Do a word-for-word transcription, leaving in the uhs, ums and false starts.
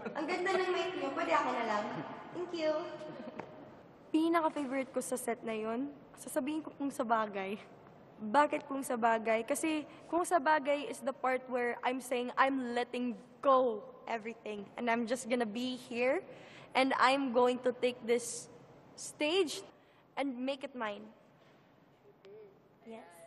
Ang ganda ng mic niyo. Pwede akin na lang. Thank you. Pinaka-favorite ko sa set na yun, sasabihin ko kung sa bagay. Bakit kung sa bagay? Kasi kung sa bagay is the part where I'm saying I'm letting go everything. And I'm just gonna be here. And I'm going to take this stage and make it mine. Yes.